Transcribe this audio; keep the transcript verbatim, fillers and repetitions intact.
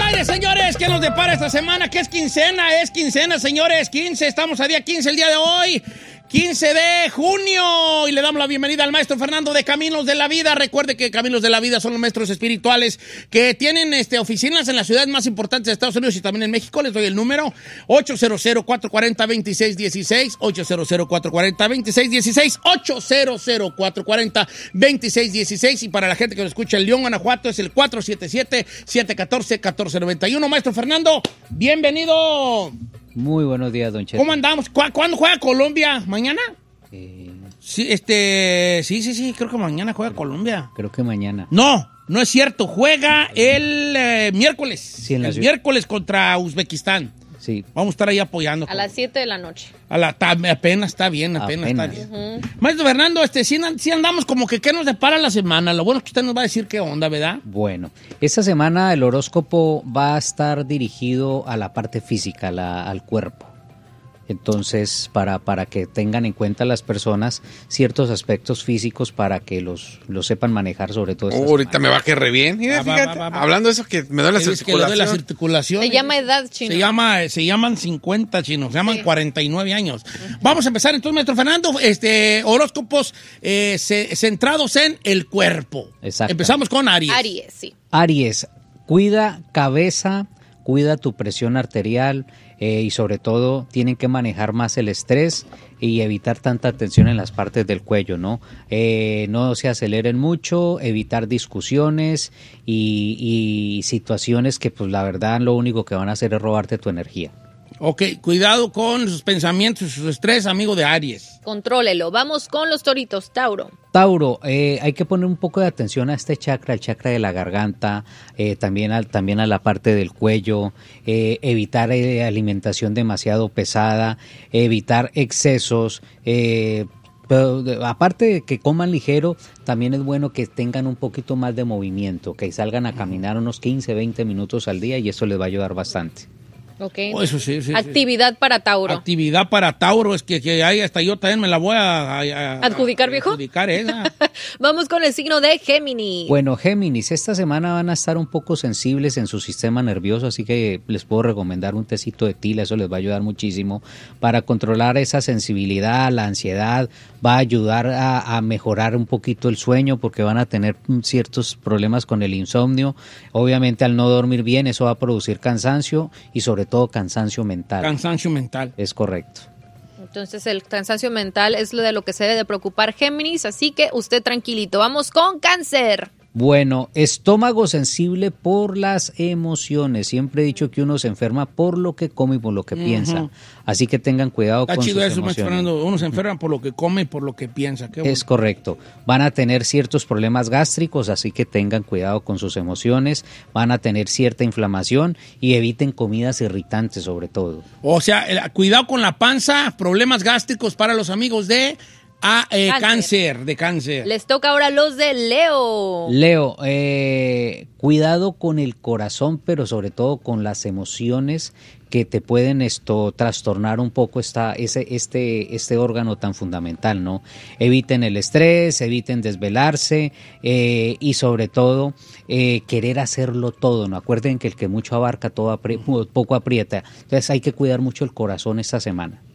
aire, señores. ¿Qué nos depara esta semana? ¿Qué es quincena? Es quincena, señores. quince, estamos a día quince el día de hoy. quince de junio, y le damos la bienvenida al maestro Fernando de Caminos de la Vida. Recuerde que Caminos de la Vida son los maestros espirituales que tienen este, oficinas en las ciudades más importantes de Estados Unidos y también en México. Les doy el número ocho cero cero, cuatro cuatro cero, dos seis uno seis, ocho cero cero, cuatro cuatro cero, dos seis uno seis, ocho cero cero, cuatro cuatro cero, dos seis uno seis, y para la gente que lo escucha en León, Guanajuato, es el cuatro siete siete, siete uno cuatro, uno cuatro nueve uno. Maestro Fernando, bienvenido. Muy buenos días, don Cheto. ¿Cómo andamos? ¿Cu- ¿Cuándo juega Colombia? ¿Mañana? Eh, Sí, este, sí, sí, sí, creo que mañana juega Colombia. creo que mañana. No, no es cierto, juega el eh, miércoles. Sí, en la el ciudad. miércoles contra Uzbekistán. Sí. Vamos a estar ahí apoyando. A las siete de la noche. A la, ta- apenas está bien, apenas, Apenas. está bien. Uh-huh. Maestro Fernando, este, sí, sí andamos como que qué nos depara la semana. Lo bueno es que usted nos va a decir qué onda, ¿verdad? Bueno, esta semana el horóscopo va a estar dirigido a la parte física, la- al cuerpo. Entonces, para, para que tengan en cuenta las personas ciertos aspectos físicos para que los, los sepan manejar, sobre todo. Oh, ahorita me va a quedar re bien. Mira, Va, va, fíjate, va, va, va. hablando de eso que me duele la Es que le doy la circulación. circulación. Se llama edad, chino. Se llama, se llaman cincuenta, chinos, se llaman Sí. cuarenta y nueve años. Vamos a empezar entonces, maestro Fernando, este, horóscopos eh, ce- centrados en el cuerpo. Exacto. Empezamos con Aries. Aries, sí. Aries, cuida cabeza, cuida tu presión arterial eh, y sobre todo tienen que manejar más el estrés y evitar tanta tensión en las partes del cuello, ¿no? Eh, no se aceleren mucho, evitar discusiones y, y situaciones que pues la verdad lo único que van a hacer es robarte tu energía. Ok, cuidado con sus pensamientos, sus estrés, amigo de Aries. Contrólelo. Vamos con los toritos, Tauro. Tauro, eh, hay que poner un poco de atención a este chakra, el chakra de la garganta, eh, también, al, también a la parte del cuello, eh, evitar eh, alimentación demasiado pesada, evitar excesos, eh, pero de- aparte de que coman ligero, también es bueno que tengan un poquito más de movimiento, que salgan a caminar unos quince, veinte minutos al día y eso les va a ayudar bastante. Ok. Oh, eso sí, sí, sí. Actividad para Tauro. Actividad para Tauro, es que, que ahí hasta yo también me la voy a... a- a- ¿Adjudicar, a- viejo? Adjudicar esa. Vamos con el signo de Géminis. Bueno, Géminis, esta semana van a estar un poco sensibles en su sistema nervioso, así que les puedo recomendar un tecito de tila, eso les va a ayudar muchísimo para controlar esa sensibilidad, la ansiedad, va a ayudar a, a mejorar un poquito el sueño porque van a tener mm, ciertos problemas con el insomnio. Obviamente al no dormir bien eso va a producir cansancio y sobre todo cansancio mental. Cansancio mental. Es correcto. Entonces el cansancio mental es lo de lo que se debe de preocupar Géminis, así que usted tranquilito. Vamos con Cáncer. Bueno, estómago sensible por las emociones. Siempre he dicho que uno se enferma por lo que come y por lo que Ujú. piensa. Así que tengan cuidado Está con chido sus eso, maestro emociones. Fernando. Uno se enferma por lo que come y por lo que piensa. Qué bueno. Es correcto. Van a tener ciertos problemas gástricos, así que tengan cuidado con sus emociones. Van a tener cierta inflamación y eviten comidas irritantes sobre todo. O sea, el- cuidado con la panza, problemas gástricos para los amigos de ah, eh, Cáncer. cáncer, de cáncer. Les toca ahora los de Leo. Leo, eh, cuidado con el corazón, pero sobre todo con las emociones que te pueden esto trastornar un poco esta, ese, este, este órgano tan fundamental, ¿no? Eviten el estrés, eviten desvelarse eh, y sobre todo eh, querer hacerlo todo, ¿no? Acuerden que el que mucho abarca todo apri- poco aprieta. Entonces hay que cuidar mucho el corazón esta semana.